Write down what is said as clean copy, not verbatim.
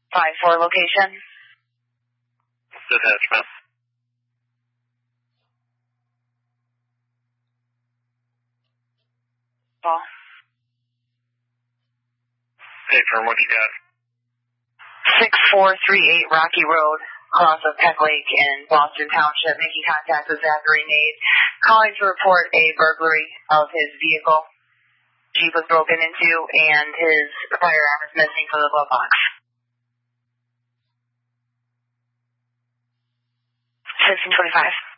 5-4 location. Detachment. Ball. Hey, firm, what you got? 6438 Rocky Road, across of Peck Lake in Boston Township, making contact with Zachary Nade, calling to report a burglary of his vehicle. Jeep was broken into, and his firearm is missing from the glove box. 1625.